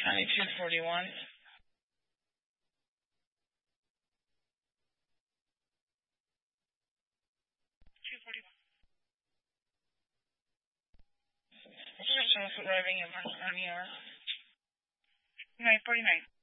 9241. 241. This is arriving in on ER. 949.